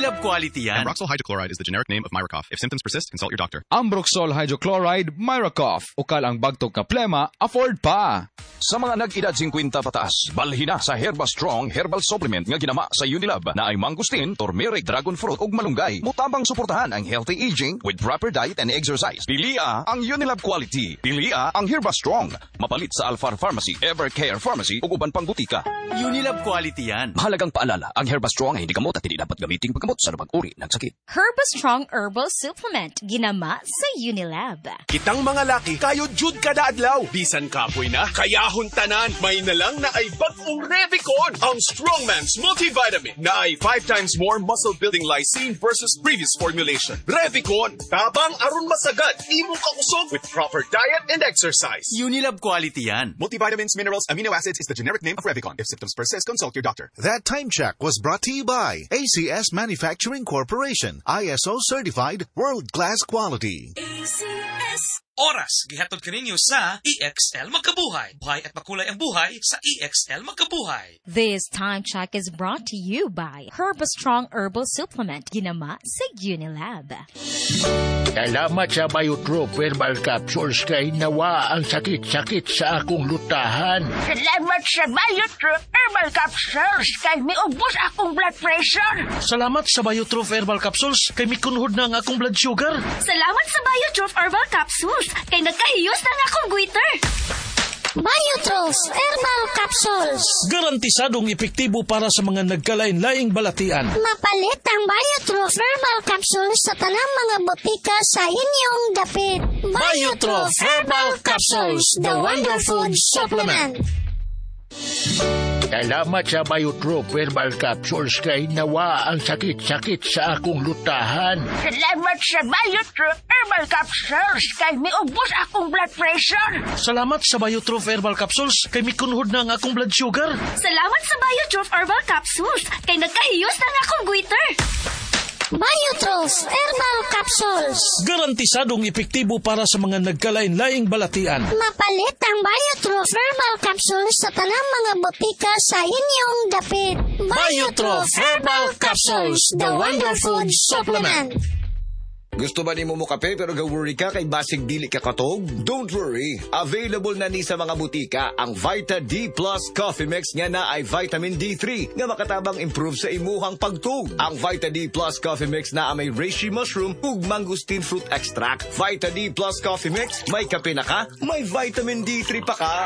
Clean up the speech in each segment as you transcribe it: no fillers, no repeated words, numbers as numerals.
Unilab quality yan. Ambroxol hydrochloride is the generic name of Myracoff. If symptoms persist, consult your doctor. Ambroxol hydrochloride, Myracoff. Ukal ang bagtog ka plema, afford pa. Sa mga nag-edad 50 pataas, balhin na sa Herba Strong Herbal Supplement nga ginama sa Unilab na ay mangustin, turmeric, dragon fruit ug malunggay. Mutabang suportahan ang healthy aging with proper diet and exercise. Pilia ang Unilab quality. Pilia ang Herba Strong. Mapalit sa Alfar Pharmacy, Evercare Pharmacy ug uban pang butika. Unilab quality yan. Mahalagang paalala, ang Herba Strong ay hindi gamot at hindi dapat gamitin paggamot sa anumang uri ng sakit. Herba Strong Herbal Supplement, ginama sa Unilab. Kitang mga laki, kayo jud kada adlaw. Bisan kapoy na, kayahon tanan. May nalang na ay bagong Revicon, ang Strongman's multivitamin na ay 5 times more muscle-building lysine versus previous formulation. Revicon, tabang aron masagad, imong kausog with proper diet and exercise. Unilab quality yan. Multivitamins, minerals, amino acids is the generic name of Revicon. If symptoms persist, consult your doctor. That time check was brought to you by ACS Manufacturing Corporation, ISO certified, world-class quality. ACS. Oras, gihatod kaninyo sa EXL Magkabuhay. Buhay at makulay ang buhay sa EXL Magkabuhay. This time check is brought to you by Herba Strong Herbal Supplement, ginama sa Unilab. Salamat sa Biotrope Herbal Capsules kay nawa ang sakit-sakit sa akong lutahan. Salamat sa Biotrope Herbal Capsules kay miubos akong blood pressure. Salamat sa Biotrope Herbal Capsules kay mikunhod na ang akong blood sugar. Salamat sa Biotrope Herbal Capsules kay nagkahiyos na ang akong goiter. Biotrope Herbal Capsules. Garantisadong epektibo para sa mga nagkalain-laing balatian. Mapalit ang Biotrope Herbal Capsules sa tanang mga botika sa inyong dapit. Biotrope Herbal Capsules, the Wonder Food Supplement. Salamat sa Biotrope Herbal Capsules kay nawa ang sakit-sakit sa akong lutahan. Salamat sa Biotrope Herbal Capsules kay miubos akong blood pressure. Salamat sa Biotrope Herbal Capsules kay mikunhod na ang akong blood sugar. Salamat sa Biotrope Herbal Capsules kay nagkahiyos na ang akong goiter. Biotrope Herbal Capsules. Garantisadong epektibo para sa mga nagkalain-laing balatian. Mapalit ang Biotrope Herbal Capsules sa tanang mga botika sa inyong dapit. Biotrope Herbal Capsules, the Wonder Food Supplement. Gusto ba ni mo kape pero ga-worry ka kay basig dili ka katog? Don't worry. Available na ni sa mga butika ang Vita D Plus Coffee Mix nga na ay vitamin D3 nga makatabang improve sa imuhang pagtug. Ang Vita D Plus Coffee Mix na may reishi mushroom ug mangosteen fruit extract. Vita D Plus Coffee Mix, may kape na ka, may vitamin D3 pa ka.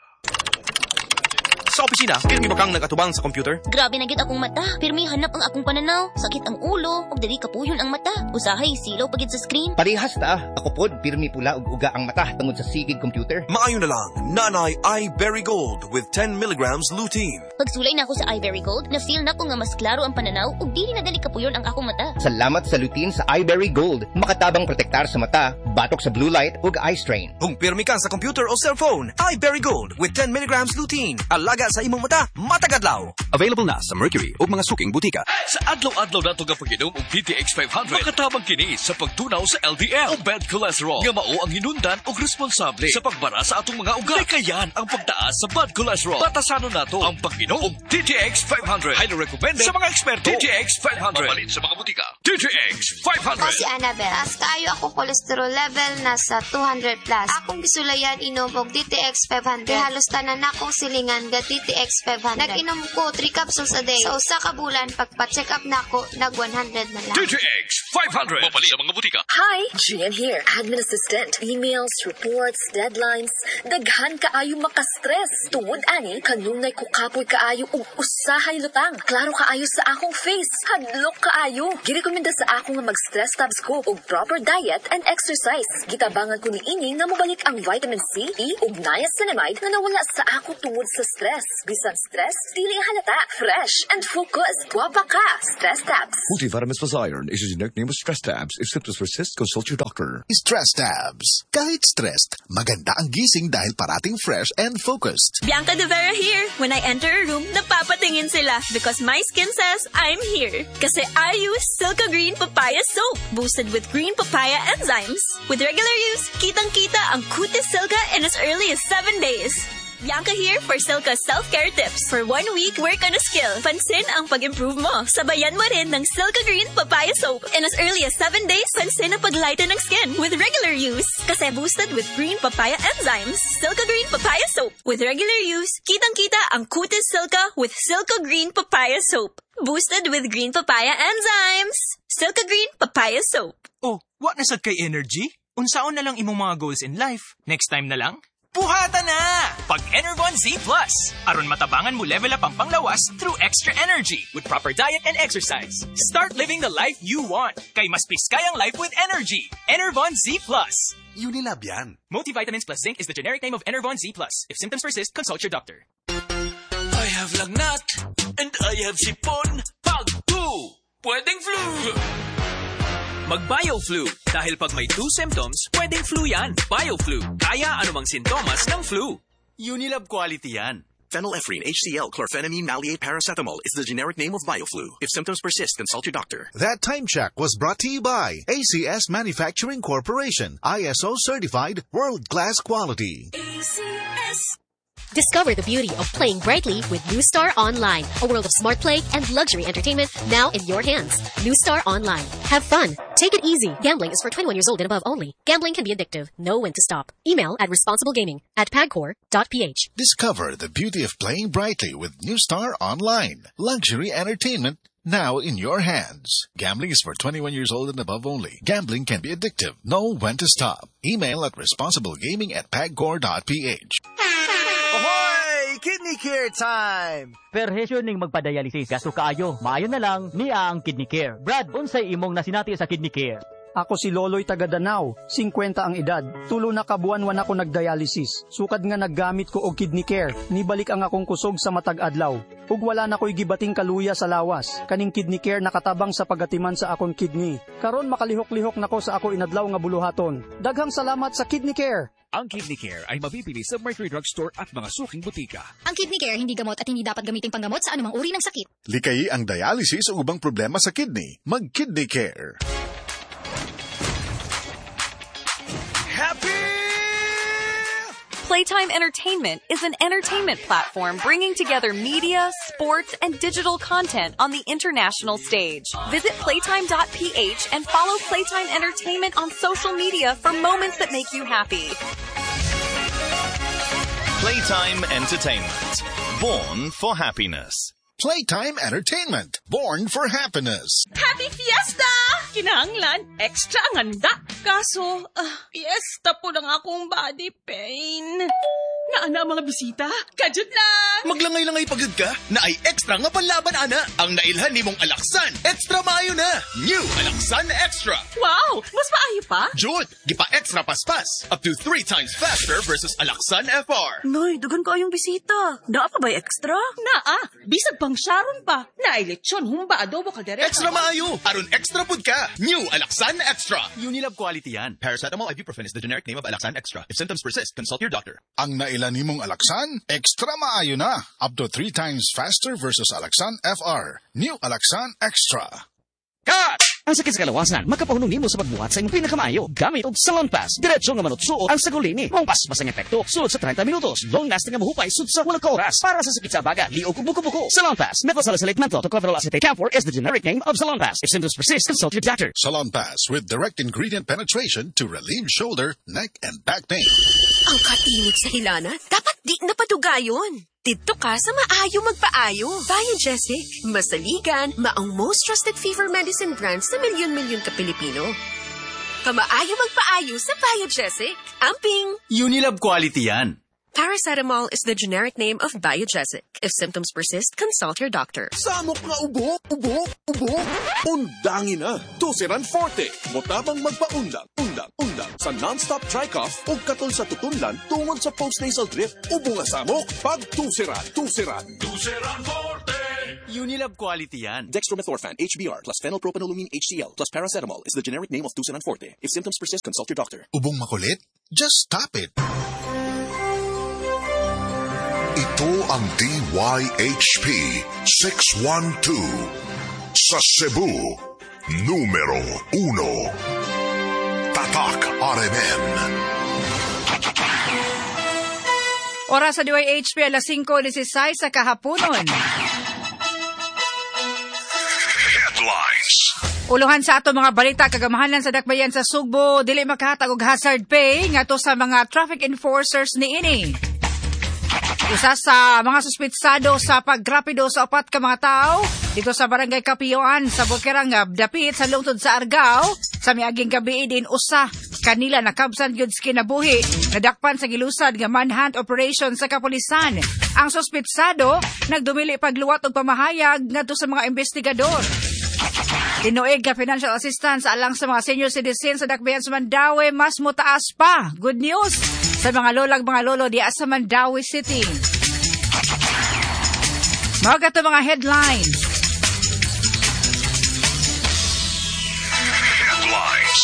Sa opisina, pirmi ba kang nagatubang sa computer? Grabe na gid akong mata. Pirmi hanap ang akong pananaw. Sakit ang ulo, ug dili kapuyon ang mata. Usahay silaw pagid sa screen. Parehas ta. Ako pod pirmi pula ug uga ang mata tungod sa sigid computer. Maayo na lang. Nanay iBerry Gold with 10 milligrams lutein. Pagsulay na ako sa iBerry Gold, na-feel na ko nga mas klaro ang pananaw ug dili na dali kapuyon ang akong mata. Salamat sa lutein sa iBerry Gold. Makatabang protektar sa mata, batok sa blue light ug eye strain. Kung pirmi ka sa computer o cellphone, iBerry Gold with 10 milligrams lutein. Alaga sa imong mata, matagadlaw. Available na sa Mercury ug mga suking butika. Sa adlaw-adlaw nato nga pag-inom og DTX 500, makatabang kini sa pagtunaw sa LDL o bad cholesterol. Nga mao ang hinundan og responsable sa pagbara sa atong mga ugat. Kayan ang pagtaas sa bad cholesterol. Batasanon nato ang pag-inom og DTX 500. Highly recommended sa mga eksperto. DTX 500. Mapalit sa mga butika. DTX 500. Ako si Annabelle. As kaayo ako cholesterol level nasa 200 plus. Akong gisulayan inom og DTX 500. Kay halos tanan akong silingan ga DTX 500. Nag-inom ko 3 capsules a day. Sa usa ka bulan, pagpa-check up na ako, nag-100 na lang. DTX 500. Mapalit sa mga butika. Hi, Gian here, admin assistant. Emails, reports, deadlines. Daghan kaayo maka-stress. Tungod ani, kanunay ko kapoy kaayo ug usahay lutang. Klaro kaayo sa akong face. Hadlok kaayo. Girekomenda sa ako nga mag-stress tabs ko ug proper diet and exercise. Gitabangan ko ni ini nga mobalik ang vitamin C, E ug niacinamide nga nawala sa ako tungod sa stress. Bisan stress, dili halata, fresh and focused. Wapa ka, Stress Tabs. Multivitamins plus iron is a generic name of Stress Tabs. If symptoms persist, consult your doctor. Stress Tabs. Kahit stressed, maganda ang gising dahil parating fresh and focused. Bianca De Vera here. When I enter a room, napapatingin sila because my skin says I'm here. Kasi I use Silka Green Papaya Soap, boosted with green papaya enzymes. With regular use, kitang-kita ang Cutis Silka in as early as 7 days. Bianca here for Silca Self-Care Tips. For 1 week, work on a skill. Pansin ang pag-improve mo. Sabayan mo rin ng Silca Green Papaya Soap. In as early as 7 days, pansin ang paglighten ng skin with regular use. Kasi boosted with green papaya enzymes. Silca Green Papaya Soap. With regular use, kitang-kita ang kutis Silca with Silca Green Papaya Soap. Boosted with green papaya enzymes. Silca Green Papaya Soap. Oh, wa na sad kay energy? Unsaon na lang imong mga goals in life? Next time na lang? Puhata na! Pag Enervon Z+. Aron matabangan mo level up ang panglawas through extra energy with proper diet and exercise. Start living the life you want. Kay mas piskay ang life with energy. Enervon Z+. Unilab yan. Multivitamins plus zinc is the generic name of Enervon Z+. If symptoms persist, consult your doctor. I have lagnat and I have sipon. Pag 2, pwedeng flu. Mag-BioFlu. Dahil pag may 2 symptoms, pwedeng flu yan. BioFlu. Kaya anumang sintomas ng flu. Unilab quality yan. Phenylephrine, HCl, chlorphenamine, maleate, paracetamol is the generic name of BioFlu. If symptoms persist, consult your doctor. That time check was brought to you by ACS Manufacturing Corporation, ISO certified, world-class quality. ACS. Discover the beauty of playing brightly with New Star Online, a world of smart play and luxury entertainment now in your hands. New Star Online. Have fun. Take it easy. Gambling is for 21 years old and above only. Gambling can be addictive. Know when to stop. Email at responsiblegaming@pagcor.ph. Discover the beauty of playing brightly with New Star Online, luxury entertainment now in your hands. Gambling is for 21 years old and above only. Gambling can be addictive. Know when to stop. Email at responsiblegaming@pagcor.ph. Ahoy! Kidney Care time! Perhesyo ning magpadialysis. Gasto kaayo. Maayo na lang niya ang Kidney Care. Brad, unsay imong nasinati sa Kidney Care? Ako si Loloy taga Danau, 50 ang edad. Tulo na kabuan wan ako nagdialysis. Sukad nga naggamit ko og Kidney Care. Nibalik ang akong kusog sa matag adlaw. Ug wala na ko'y gibating kaluya sa lawas. Kaning Kidney Care nakatabang sa pagatiman sa akong kidney. Karon makalihok-lihok nako sa ako inadlaw nga buluhaton. Daghang salamat sa Kidney Care. Ang Kidney Care ay mabibili sa Mercury Drugstore at mga suking butika. Ang Kidney Care hindi gamot at hindi dapat gamiting panggamot sa anumang uri ng sakit. Likayi ang dialysis o ubang problema sa kidney. Mag-Kidney Care. Playtime Entertainment is an entertainment platform bringing together media, sports, and digital content on the international stage. Visit playtime.ph and follow Playtime Entertainment on social media for moments that make you happy. Playtime Entertainment. Born for happiness. Playtime Entertainment. Born for happiness. Happy Fiesta! Kinahanglan, extra ang handa. Kaso, fiesta po ng akong body pain. Naana mga bisita? Kajud na! Maglangay-langay pagod ka? Na ay extra nga panlaban, ana. Ang nailhan ni mong Alaksan. Extra maayo na. New Alaksan Extra. Wow! Mas maayo pa? Jud, gipa extra paspas. Up to 3 times faster versus Alaksan FR. Noy, dugan ko yung bisita. Daa pa ba extra? Naa. Bisag pang Sharon pa. Naay lechon, humba, adobo, kaldereta. Extra maayo. Aron extra pud ka. New Alaksan Extra. Unilab quality yan. Paracetamol ibuprofen is the generic name of Alaksan Extra. If symptoms persist, consult your doctor. Ang nailan nimong Alaksan, extra maayo na. Up to 3 times faster versus Alaksan FR. New Alaksan Extra. Cut! Ang sakit sa kalawasan, makapahunong nimo sa pagbuhat sa imong pinakamayo. Gamit og Salon Pass. Diretso nga manutsuot ang sagulini. Mong paspas ang epekto. Suot sa 30 minutos. Long lasting nga mahupay sud sa walang oras. Para sa sakit sa baga, liog ug buko-buko. Salon Pass. Methylsalicylate menthol tocopherol acetate camphor is the generic name of Salon Pass. If symptoms persist, consult your doctor. Salon Pass with direct ingredient penetration to relieve shoulder, neck, and back pain. Ang katinit sa hilana, dapat di napadugayon. Dito ka sa maayo magpaayo. Biogesic. Masaligan, maong most trusted fever medicine brand sa milyon-milyon ka Pilipino. Kamaayo magpaayo sa Biogesic. Amping! Unilab quality yan. Paracetamol is the generic name of Biogesic. If symptoms persist, consult your doctor. Samok nga ubo. Undangin na. Tusiran Forte. Motabang magpaundang. Undang. Sa non-stop tri-cough o katol sa tutunlan tungod sa post-nasal drip. Ubo nga samok. Pag tusiran. Tusiran Forte. Unilab quality yan. Dextromethorphan, HBr, plus phenylpropanolamine HCl, plus paracetamol is the generic name of Tusiran Forte. If symptoms persist, consult your doctor. Ubong makulit? Just stop it. Ito ang DYHP 612 sa Cebu, numero 1. Tatak RMN. Oras sa DYHP, alas 5:16 sa kahaponon. Headlines. Uluhan sa ato mga balita, kagamahanan sa dakbayan sa Sugbo, dili makahatag og hazard pay ngadto sa mga traffic enforcers niini. Usa sa mga suspitsado sa paggrapido sa 4 ka mga tao dito sa Barangay Kapioan sa Bukirang dapit sa lungsod sa Argao. Sa miaging gabi din usa kanila nakabsan gyud kinabuhi nadakpan sa gilusad nga manhunt operation sa kapulisan. Ang suspitsado nagdumili pagluwat og pamahayag ngadto sa mga investigador. Tinuig ka financial assistance alang sa mga senior citizens sa dakbayan sa Mandaue mas motaas pa. Good news sa mga lolag mga lolo diya sa Mandaue City. Mga ito mga headlines. Headlines.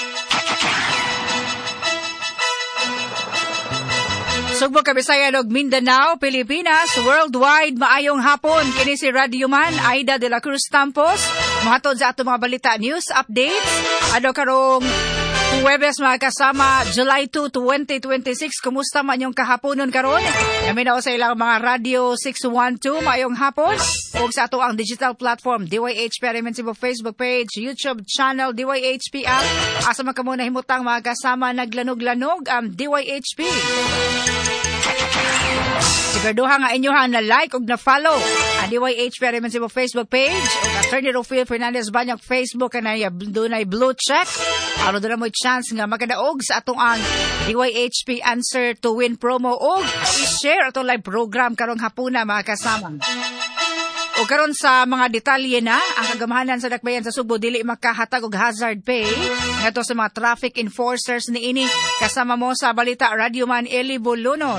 Sugbo, Kabisayan ug Mindanao, Pilipinas, worldwide maayong hapon. Kini si Radioman Aida de la Cruz Campos. Mahatod sa ato mga balita news updates. Ano karong Huwebes mga kasama, July 2, 2026. Kumusta man yung kahaponon karon? Naminaw sa ilang mga Radio 612 maayong hapon. O sa ato ang digital platform DYHP Cebu Facebook page, YouTube channel DYHP app. Asa man kamo nahimutang mga kasama naglanog-lanog ang DYHP. Siguraduha nga inyohan na like ug na follow ang DYHP Cebu Facebook page ug Attorney Rufil Fernandez Banyang Facebook kanay dunay blue check. Aron doon mo chance nga makadaog sa atong ang DYHP Answer to Win promo ug i-share atong live program karong hapuna mga kasama. O karon sa mga detalye na, ang kagamahanan sa dakbayan sa Sugbo dili makahatag og hazard pay ngadto sa mga traffic enforcers niini. Kasama mo sa balita Radioman Eli Bulunos.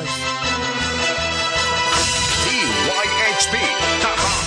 DYHP Tatak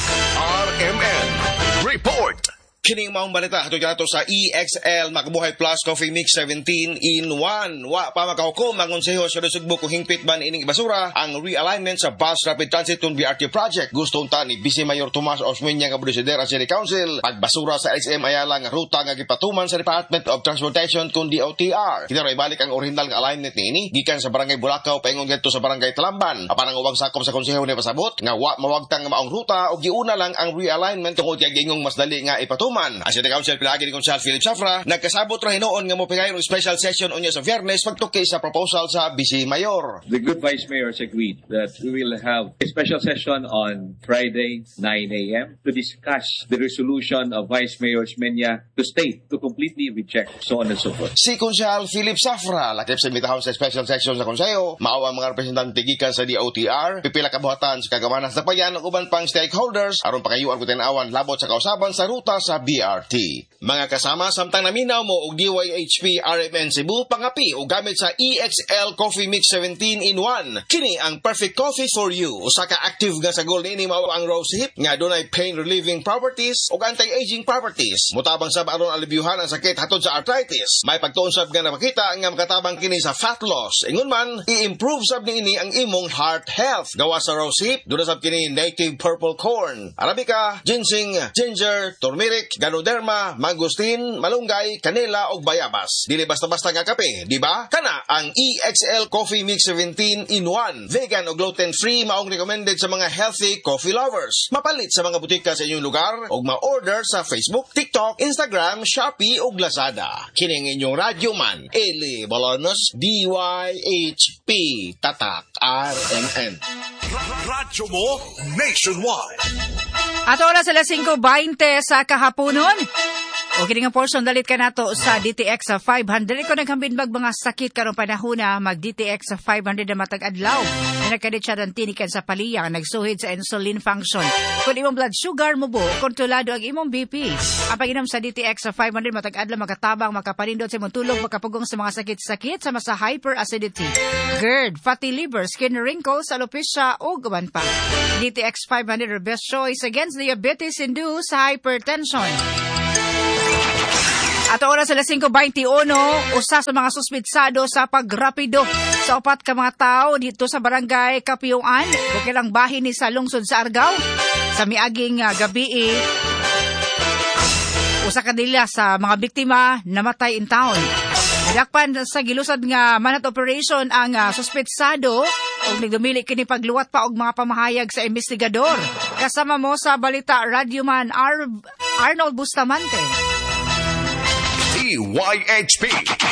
RMN Report. Kining maong balita hatod nato sa EXL Makabuhay Plus Coffee Mix 17 in 1. Wa pa makahukom ang konseho sa Sugbo kung hingpit man ining basura ang realignment sa Bus Rapid Transit tun BRT project. Gusto unta ni Vice Mayor Tomas Osmeña nga Presidente sa City Council pagbasura sa SM Ayala nga ruta nga gipatuman sa Department of Transportation kun DOTR. Kita ray balik ang original nga alignment niini gikan sa Barangay Bulacau paingon ngadto sa Barangay Talamban. Apan ang uwang sakop sa konseho ni pasabot nga wa mawagtang nga maong ruta og giuna lang ang realignment tungod kay gingong mas dali nga ipatuman. Ang City Council pilagi ni Konsehal Philip Safra nagkasabot ra hinoon nga mopigayon og special session unya sa Viernes pagtuki sa proposal sa Vice Mayor. The good Vice Mayors agreed that we will have a special session on Friday 9 a.m. to discuss the resolution of Vice Mayor Osmeña to state to completely reject so on and so forth. Si Konsehal Philip Safra lakip sa imbitahon sa special session sa konseho mao ang mga representante gikan sa DOTR pipila ka buhatan sa kagamanan sa bayan ug uban pang stakeholders aron pakayuan ko tin-awan labot sa kausaban sa ruta sa BRT. Mga kasama, samtang naminaw mo og DYHP RMN Cebu pangapi o gamit sa EXL Coffee Mix 17 in 1. Kini ang perfect coffee for you. Usa ka active nga sagol niini mao ang rose hip nga dunay pain relieving properties ug anti-aging properties. Mutabang sab aron alibyuhan ang sakit hatod sa arthritis. May pagtuon sab nga nakita nga makatabang kini sa fat loss. Ingon man, i-improve sab niini ang imong heart health. Gawa sa rose hip, duna sab kini native purple corn, arabica, ginseng, ginger, turmeric, ganoderma, mangustin, malunggay, kanela ug bayabas. Dili basta-basta nga kape, di ba? Kana ang EXL Coffee Mix 17 in 1. Vegan o gluten-free maong recommended sa mga healthy coffee lovers. Mapalit sa mga butika sa inyong lugar ug ma-order sa Facebook, TikTok, Instagram, Shopee ug Lazada. Kining inyong radyoman, Eli Bolonos, DYHP Tatak RMN. Radyo mo nationwide. At oras alas 5:20 sa kahaponon. O kini nga portion dalit ka nato sa DTX sa 500. Kung naghambinbag mga sakit karong panahon na mag-DTX sa 500 na matag adlaw. Nagkadit siya ng tinikan sa paliyang nagsuhid sa insulin function. Kung imong blood sugar mo bo, kontrolado ang imong BP. Ang pag-inom sa DTX sa 500 matag adlaw makatabang, makaparindot sa imong tulog, makapugong sa mga sakit-sakit sama sa hyperacidity, GERD, fatty liver, skin wrinkles, alopecia o gaban pa. DTX 500 are best choice against diabetes-induced hypertension. At oras alas 5:21, usa sa mga suspitsado sa pagrapido sa 4 ka mga tao dito sa Barangay Kapioan, bukilang bahin ni sa lungsod sa Argao. Sa miaging gabi, usa ka nila sa mga biktima namatay in town. Nadakpan sa gilusad nga manhunt operation ang suspitsado Og nagdumili kini pagluwat pa og mga pamahayag sa investigador. Kasama mo sa balita Radyoman Arnold Bustamante. DYHP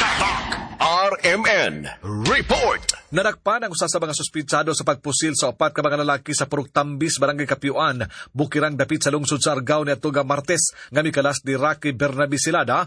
RMN Report. Nadakpan ang usa sa mga suspitsado sa pagpusil sa 4 ka mga lalaki sa Purok Tambis, Barangay Kapiuan, Bukirang dapit sa lungsod sa Argao niadto nga Martes nga mikalas ni Rocky Bernabe Silada,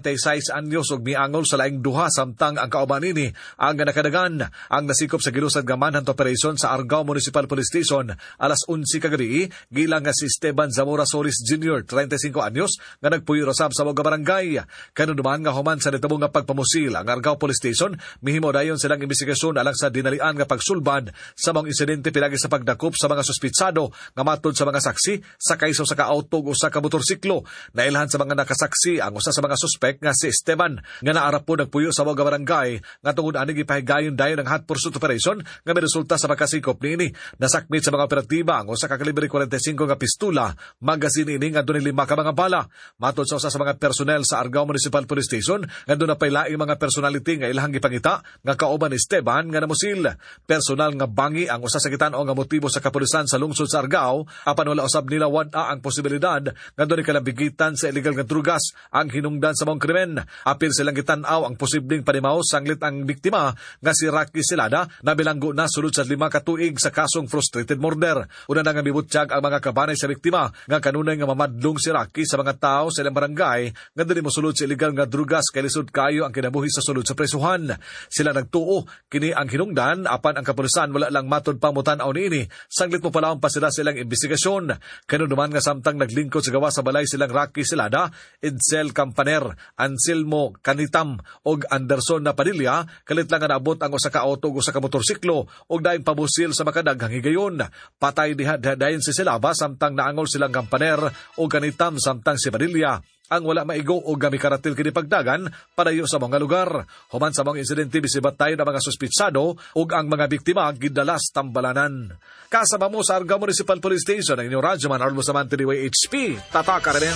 36 anyos ug miangol sa laing duha samtang ang kauban nini ang nakadagan ang nasikop sa gilusad nga manhunt operation sa Argao Municipal Police Station alas 11 kagabi. Gilang nga si Esteban Zamora Solis Jr., 35 anyos nga nagpuyo rasab sa mga barangay. Kanunuman nga human sa nitabong nga pagpamusil ang Argao Police Station, mihimo dayon silang investigasyon alang sa dinalian nga pagsulbad sa mga insidente pinagi sa pagdakop sa mga suspitsado nga matod sa mga saksi sa kaysa sa ka-auto o sa ka-motorsiklo. Nailhan sa mga nakasaksi ang usa sa mga suspek nga si Esteban nga naarap po nagpuyo sa mga barangay nga tungod ani gipahigayon dayon ang hot pursuit operation nga may resulta sa pagkasikop niini. Nasakmit sa mga operatiba ang usa ka kalibre 45 nga pistola, magazine ini nga dunay 5 ka mga bala. Matod sa usa sa mga personnel sa Argao Municipal Police Station nga doon na pailaing mga personality nga ilahang gipangita nga kauban ni Esteban nga namusil. Personal nga bangi ang usa sa gitano nga motibo sa kapulisan sa lungsod sa Argao, apan wala usab nila wad-a ang posibilidad nga doon kalabigitan sa illegal nga drugas ang hinungdan sa mga krimen. Apil silang gitan-aw ang posibleng panimaw sanglit ang biktima nga si Rocky Silada na bilanggo na sulod sa 5 ka tuig sa kasong frustrated murder. Una na nga mibutyag ang mga kabanay sa biktima nga kanunay nga mamadlong si Rocky sa mga tao sa ilang barangay nga dili mosulod sa illegal nga drugas kay lisod kayo ang kinabuhi sa sulod sa presuhan. Sila nagtuo kini ang hinungdan apan ang kapulisan wala lang matod pamutan-aw niini. Sanglit mo palaon pa sila silang investigasyon. Kanunuman nga samtang naglingkod sa gawa sa balay silang Rocky Silada, Edsel Campaner, Anselmo Canitam og Anderson na Padilla, kalit lang nga naabot ang usa ka auto o usa ka motorsiklo og daing pabusil sa makadaghang higayon. Patay dayon si Silaba samtang naangol silang Campaner o Canitam samtang si Padilla ang wala maigo o gamikaratil kini pagdagan padayo sa mga lugar. Human sa mga insidente bisibat tayo ng mga suspitsado ug ang mga biktima gidalas tambalanan. Kasama mo sa Argao Municipal Police Station ang inyong Radyoman Arnold Bustamante DYHP. Tataka rin.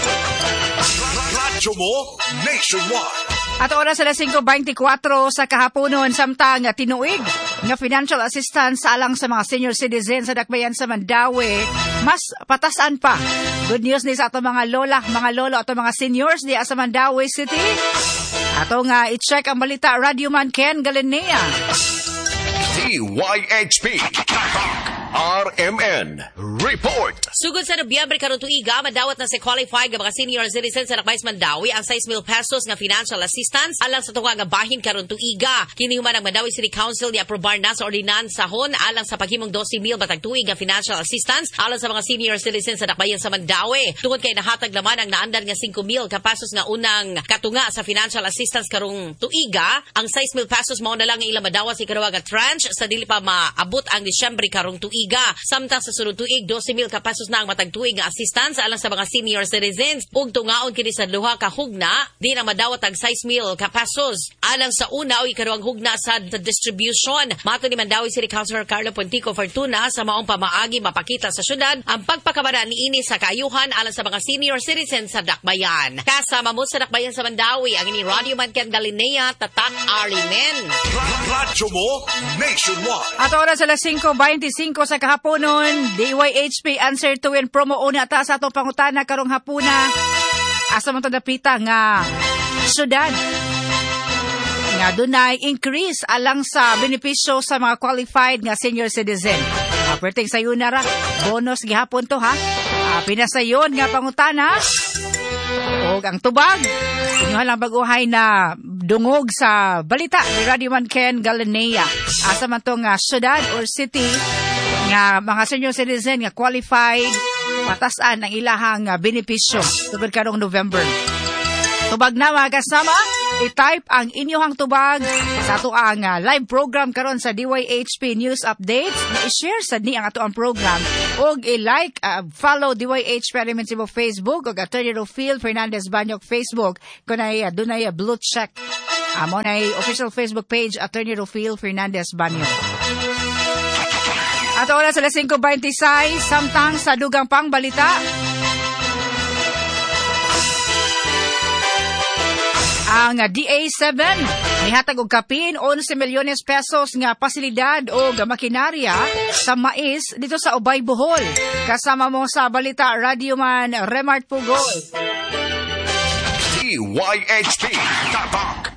Radyo mo nationwide. At oras alas 5:24 sa kahaponon samtang tinuig nga financial assistance alang sa mga senior citizens sa dakbayan sa Mandawi mas patasan pa. Good news ni sa ato mga lola, mga lolo ato mga seniors di sa Mandawi City. Ato nga i-check ang balita Radyoman Ken Galinea. DYHP RMN Report. Sugod sa Nobyembre karon tuiga, madawat na sa qualified nga mga senior citizens sa Dakbayan Mandawi ang 6,000 pesos nga financial assistance alang sa tunga nga bahin karon tuiga. Kini human ang Mandawi City Council ni aprobar na sa ordinansahon alang sa paghimong 12,000 batag tuig nga financial assistance alang sa mga senior citizens sa Dakbayan sa Mandawi. Tungod kay nahatag naman ang naandan nga 5,000 ka pesos nga unang katunga sa financial assistance karong tuiga, ang 6,000 pesos mao na lang ang ilang madawat si kaduha nga tranche sa dili pa maabot ang Disyembre karong tuiga. Samtang sa sunod tuig 12,000 ka pesos na ang matag tuig nga assistance alang sa mga senior citizens ug tungaon kini sa duha ka hugna di na madawat ang 6,000 ka pesos alang sa una o ikaduhang hugna sa distribution. Mato ni Mandawi City Councilor Carlo Pontico Fortuna sa maong pamaagi mapakita sa syudad ang pagpakabara niini sa kaayuhan alang sa mga senior citizens sa Dakbayan. Kasama mo sa Dakbayan sa Mandawi ang ini Radyoman Ken Galinea, Tatak Arimen. Radyo mo nationwide. At oras alas 5:25 sa kahaponon, DYHP Answer to Win promo una ta sa atong pangutana karong hapuna. Asa man to dapita nga syudad nga dunay increase alang sa benepisyo sa mga qualified nga senior citizen. Perting sayo na ra, bonus gihapon to ha. Pinasayon nga pangutana o ang tubag. Inyo lang baguhay na dungog sa balita ni Radyoman Ken Galinea. Asa man to nga syudad or city nga mga senior citizen nga qualified patasan ang ilahang benepisyo tungod karong November. Tubag na mga kasama, i-type ang inyong tubag sa ato ang live program karon sa DYHP News Updates na i-share sa ni ang ato ang program og i-like, follow DYHP Parliament Cebu Facebook og Attorney Rufil Fernandez Banyok Facebook kung dunay blue check. Amo na official Facebook page Attorney Rufil Fernandez Banyok. At oras sa 5:26 samtang sa dugang pang balita. Ang DA7 nihatag og kapin 11 milyones pesos nga pasilidad o makinarya sa mais dito sa Ubay, Bohol. Kasama mo sa balita Radio Man Remart Pugol. DYHP Tatak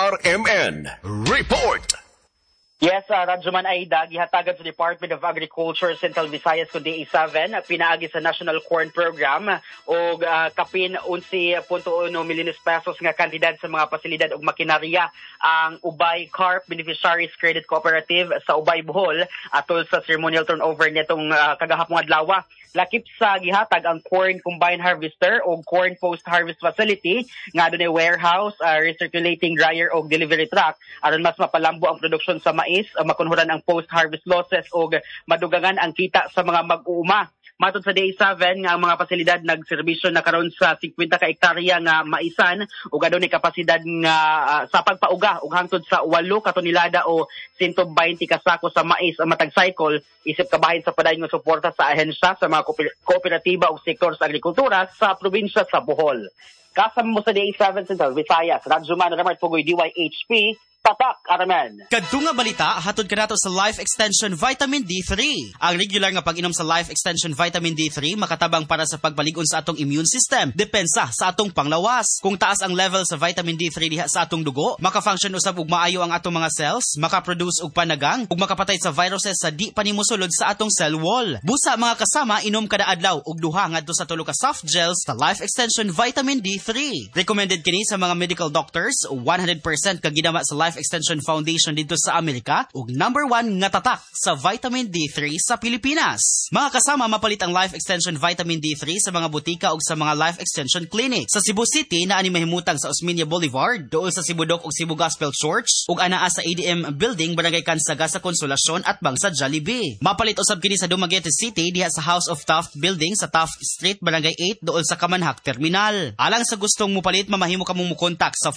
RMN Report. Yes, Radyoman Aida, gihatagan sa Department of Agriculture Central Visayas kung DA7, pinaagi sa National Corn Program o kapin 11.1 milyones pesos nga kantidad sa mga pasilidad o makinarya ang Ubay Carp Beneficiaries Credit Cooperative sa Ubay, Bohol atol sa ceremonial turnover nitong kagahapong adlaw. Lakip sa gihatag ang Corn Combine Harvester o Corn Post Harvest Facility nga adunay warehouse, recirculating dryer o delivery truck aron mas mapalambo ang produksyon sa mais, makunhuran ang post-harvest losses o madugangan ang kita sa mga mag-uuma. Matod sa DA7 nga ang mga pasilidad nagserbisyo na karon sa 50 ka hektarya nga maisan ug adunay kapasidad nga sa pagpauga ug hangtod sa 8 ka tonelada o 120 ka sako sa mais ang matag cycle isip kabahin sa padayon nga suporta sa ahensya sa mga kooperatiba ug sektor sa agrikultura sa probinsya sa Bohol. Kasama mo sa DA7 Central Visayas, Radyoman Remart Pugoy, DYHP, Tatak, Aramen. Kadto nga balita, hatod ka nato sa Life Extension Vitamin D3. Ang regular nga pag-inom sa Life Extension Vitamin D3 makatabang para sa pagbalig-on sa atong immune system. Depensa sa atong panglawas. Kung taas ang level sa vitamin D3 diha sa atong dugo, maka-function usab ug maayo ang atong mga cells, maka-produce og panagang ug makapatay sa viruses sa di panimusulod sa atong cell wall. Busa mga kasama, inom kada adlaw og duha ngadto sa 3 ka soft gels sa Life Extension Vitamin D3. Recommended kini sa mga medical doctors, 100% ka ginama sa Life Extension Foundation dito sa Amerika ug number 1 nga tatak sa vitamin D3 sa Pilipinas. Mga kasama, mapalit ang Life Extension Vitamin D3 sa mga butika ug sa mga Life Extension Clinic. Sa Cebu City na ani mahimutang sa Osmeña Boulevard, dool sa Cibudok ug Cebu Gospel Church ug anaa sa ADM Building, Barangay Kansaga sa Konsolasyon at Bangsa Jollibee. Mapalit usab kini sa Dumaguete City diha sa House of Taft Building sa Taft Street, Barangay 8 dool sa Kamanhak Terminal. Alang sa gustong mupalit, mamahimo ka mong mukontak sa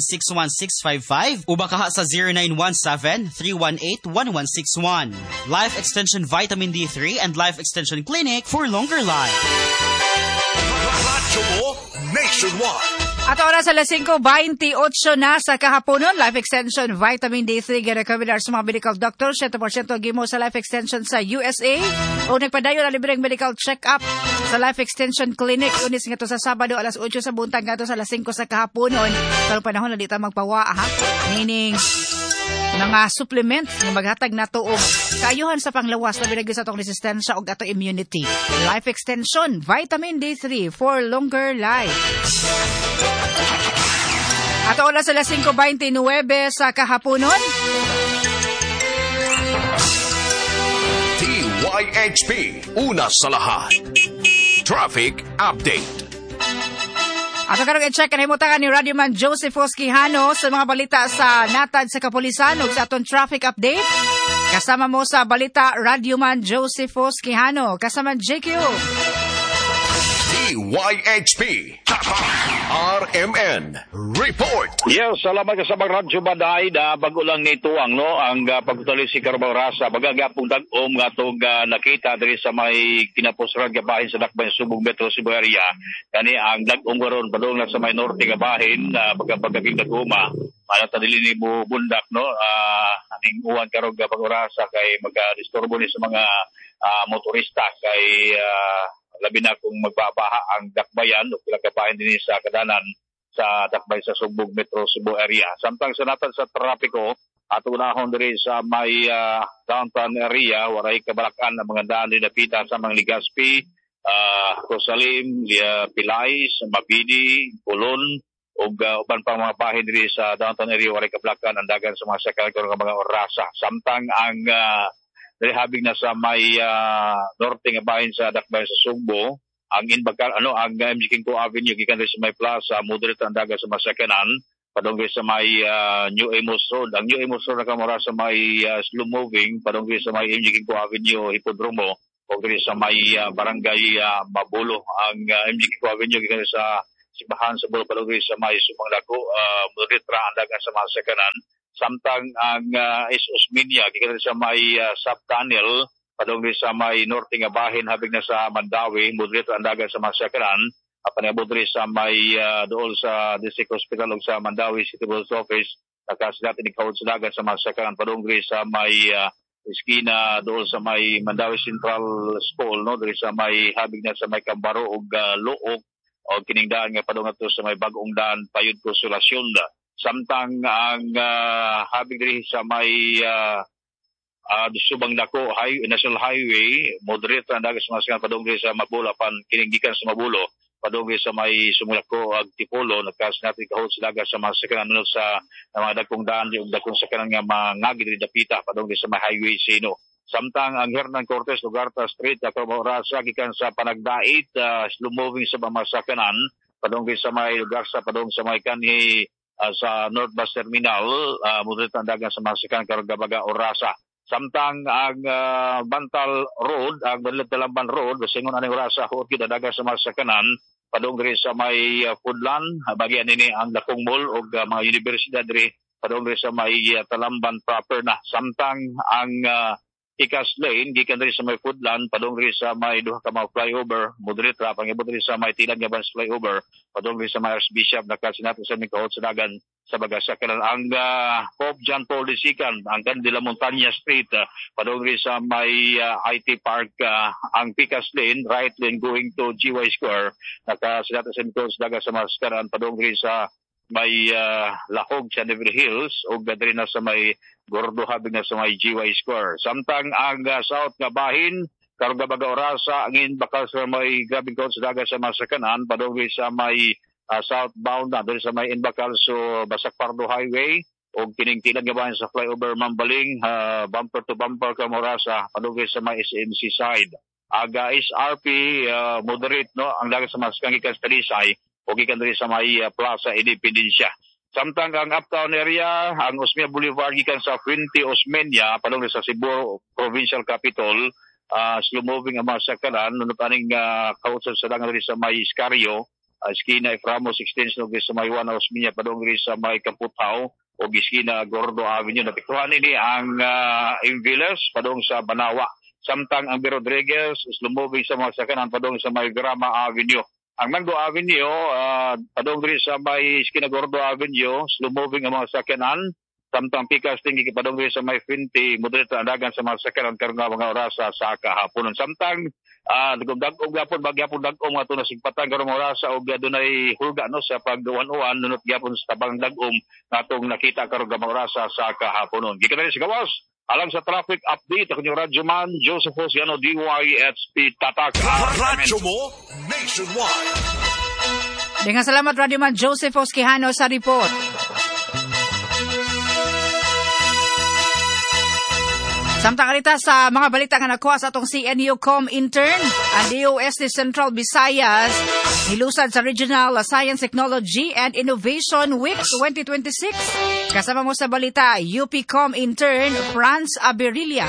4161655 o baka sa 0917-318-1161. Life Extension Vitamin D3 and Life Extension Clinic for longer life. Radyo mo nationwide. At oras sa 5:28 na sa kahaponon, Life Extension Vitamin D3 ga-recommendar sa mga medical doctors, 100% gimo sa Life Extension sa USA o nagpadayon na libreng medical check-up sa Life Extension Clinic. Unis nga to sa Sabado alas 8 sa buntag nga to sa alas 5 sa kahaponon. Pero panahon na di ta magpawa, ha? Meaning mga supplement nga maghatag nato og kaayuhan sa panglawas na binagyo sa atong resistensya og ato immunity. Life Extension Vitamin D3 for longer life. At oras sa 5:29 sa kahaponon. DYHP, una sa lahat. Traffic Update. Ato karong i-check ang himutangan ni Radio Man Joseph Quijano sa mga balita sa natad sa kapulisan ug sa atong traffic update. Kasama mo sa balita Radio Man Joseph Quijano, kasama JQ. DYHP RMN Report. Yes, salamat ka sa mga radyo baday na bago lang nito ang pagtuloy si Carabao Rasa bagagapong dag-om nga tong nakita diri sa may kinapusran gabahin sa Dakbayan Subong Metro Cebu area. Kani ang dag-om karon padung na sa may norte gabahin bagagapong dag-oma. Para tadili ni mo bundak no aning uwan karong Carabao Rasa kay magadisturbo ni sa mga motorista kay labi na kung magbabaha ang dakbayan o pinagabahin din sa kadanan sa dakbay sa Sugbog Metro Cebu area. Samtang sanatan sa trapiko at unahon diri sa may downtown area, waray kabalakan ang mga daan din napita sa mga Ligaspi, Rosalim, Pilais, Mabini, Pulon, o uban pang mga bahin diri sa downtown area, waray kabalakan ang dagan sa mga sakal ng mga orasa. Samtang ang rehabing na sa may norte nga bahin sa dakbayan sa Sugbo, ang ang MG Kinko Avenue gikan sa may plaza moderate ang daga sa masakanan padungay sa may New Amos Road. Ang New Amos Road nakamura sa may slow moving padungay sa may MG Kinko Avenue Hipodromo o sa may barangay Mabulo. Ang MG Kinko Avenue gikan sa Sibahan sa Bulo padungay sa may Sumanglako moderate ang daga sa masakanan. Samtang ang Osmeña gikan sa may sub-tunnel padung sa may norte nga bahin habig na sa Mandawi moderate ang dagan sa masakaran Paniabot rin sa may dool sa District Hospital o sa Mandawi City Health Office. Nakasalat ni Kahod sa dagat sa masakaran padung rin sa may iskina dool sa may Mandawi Central School, no? Diri sa may habig na sa may Kambaro o Luok o kiningdaan nga padung ato sa may bagong daan payud Konsolasyon. Samtang ang habig diri sa may Subang Dako National Highway, moderate ang dagat sa masakaran padung rin sa Mabulo pan kininggikan sa Mabulo. Padung sa may Sumulako ag Tipolo nagkasinat ni Kahod sa dagat sa masakaran sa mga dagkong daan ug dagkong sakaran nga mangagi diri dapita padung sa may highway Sino. Samtang ang Hernan Cortez Lugarta Street Camarasa gikan sa panagdait slow moving sa masakaran padung sa may lugar sa padung sa may kanhi sa North Bus Terminal moderate ang dagat sa masakaran karong Gabaga Orasa. Samtang ang Bantal Road, ang Bantalamban Road, basingon aning orasa huot kita dagat sa masakanan, padung diri sa may Foodland, bagian ini ang Dakong Mall o mga universidad diri, padung diri sa may Talamban proper na. Samtang ang Ikas Lane, gikan diri sa may Foodland, padung diri sa may duha ka mga flyover, moderate ra pangibot diri sa may Tilag nga Bans flyover, padung diri sa may Archbishop nakasinato sa Kahod sa dagan sa Bagasakaran. Ang Pope John Paul Disikan, ang Candela Montaña Street, padung diri sa may IT Park, ang Picas Lane, right lane going to GY Square, nakasinato sa Kahod sa dagan sa Mascaran, padung diri sa may Lahog sa Never Hills o diri na sa may Gordo habig na sa may GY Square. Samtang ang south nga bahin karong Gabaga Orasa angin bakal sa may grabing Kahod sa dagat sa masakanan padung sa may southbound na diri sa may Inbakal so Basak Pardo Highway o kining-tilag nga bahin sa flyover Mambaling bumper to bumper karong Orasa padung sa may SMC side. Aga SRP moderate no ang dagat sa masakanan gikan sa Talisay o gikan diri sa may Plaza Independencia. Samtang ang uptown area, ang Osmeña Boulevard gikan sa Fuente Osmeña, padung sa Cebu Provincial Capital, slow moving ang mga sakaran, nunot aning kautsad sa dangan diri sa may Iscario, Esquina Eframos Extension diri sa may Juana Osmeña, padung diri sa may Kaputaw, o Esquina Gordo Avenue. Napiktuhan ini ang Inviles, padung sa Banawa. Samtang ang B. Rodriguez, slow moving sa mga sakaran, padung sa may Grama Avenue. Ang Manggo Avenue, padung diri sa may Esquina Gordo Avenue, slow moving ang mga sakyanan. Samtang Picas tinggi padung diri sa may Finti, moderate ang dagan sa mga sakyanan karong mga orasa sa kahaponon. Samtang nagdagog gapon bagyapon dagom nga to nasigpatan karong mga orasa og adunay hulga no sa pagduwan-uwan nunot gyapon sa tabang dagom natong nakita karong mga orasa sa kahaponon. Gikan diri sa gawas alang sa traffic update, ako yung Radyo Man, Joseph Hosiano, DYHP Tatak. Radyo mo, nationwide. Dengan salamat Radyo Man, Joseph Hosiano sa report. Samtang karita sa mga balita nga nakuha sa atong CNU-COM intern, ang DOST Central Visayas nilusad sa Regional Science, Technology and Innovation Week 2026. Kasama mo sa balita, UP-COM intern Franz Aberilla.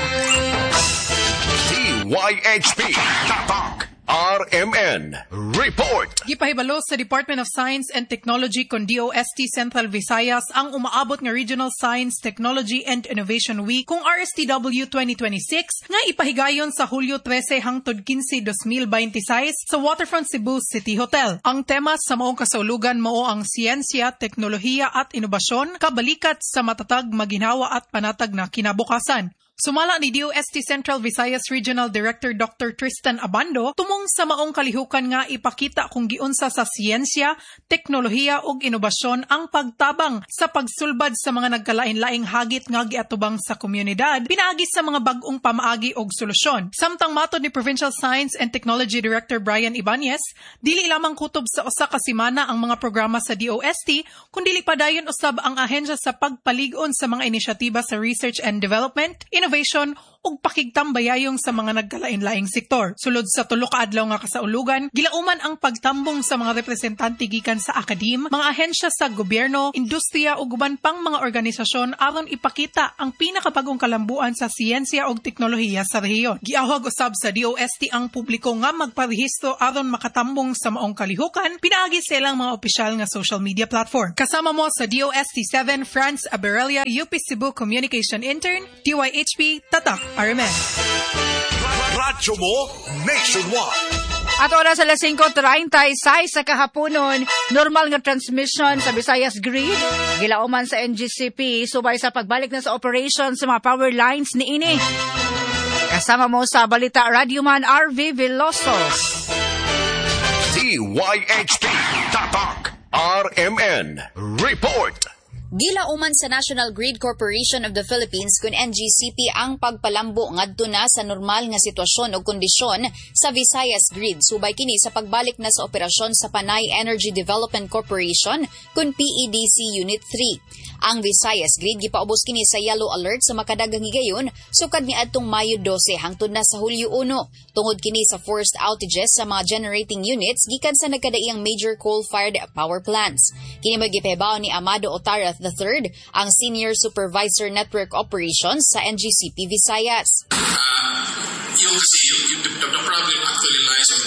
DYHP Tatak RMN Report. Gipahibalo sa Department of Science and Technology kon DOST Central Visayas ang umaabot nga Regional Science, Technology and Innovation Week kung RSTW 2026 nga ipahigayon sa Hulyo 13 hangtod 15, 2026 sa Waterfront Cebu City Hotel. Ang tema sa maong kasaulugan mao ang siyensya, teknolohiya at inobasyon kabalikat sa matatag, maginhawa at panatag na kinabukasan. Sumala ni DOST Central Visayas Regional Director Dr. Tristan Abando tumong sa maong kalihukan nga ipakita kung giunsa sa siyensya, teknolohiya ug inobasyon ang pagtabang sa pagsulbad sa mga nagkalain-laing hagit nga giatubang sa komunidad pinaagi sa mga bag-ong pamaagi og solusyon. Samtang matod ni Provincial Science and Technology Director Brian Ibanez, dili lamang kutob sa usa ka semana ang mga programa sa DOST kundi padayon usab ang ahensya sa pagpalig-on sa mga inisyatiba sa research and development, innovation ug pakigtambayayong sa mga nagkalain-laing sektor. Sulod sa tulo ka adlaw nga kasaulugan, gilauman ang pagtambong sa mga representante gikan sa akadem, mga ahensya sa gobyerno, industriya ug uban pang mga organisasyon aron ipakita ang pinakabagong kalambuan sa siyensya ug teknolohiya sa rehiyon. Giahog usab sa DOST ang publiko nga magparehistro aron makatambong sa maong kalihukan pinaagi sa ilang mga opisyal nga social media platform. Kasama mo sa DOST 7 Franz Aberella, UP Cebu Communication Intern, DYHP Tatak RMN. Radyo mo nationwide. At oras sa 5:36 sa kahaponon, normal nga transmission sa Visayas Grid. Gilauman sa NGCP, subay sa pagbalik na sa operation sa mga power lines ni ini. Kasama mo sa Balita Radyoman RV Veloso. DYHP Tatak RMN Report. Gilauman sa National Grid Corporation of the Philippines kun NGCP ang pagpalambo ngadto na sa normal nga sitwasyon o kondisyon sa Visayas Grid subay kini sa pagbalik na sa operasyon sa Panay Energy Development Corporation kun PEDC Unit 3. Ang Visayas Grid gipaubos kini sa yellow alert sa makadagang higayon sukad niadtong Mayo 12 hangtod na sa Hulyo 1 tungod kini sa forced outages sa mga generating units gikan sa nagkadaiyang major coal-fired power plants. Kini magipahibaw ni Amado Otarat III, ang Senior Supervisor Network Operations sa NGCP Visayas. The problem actually lies on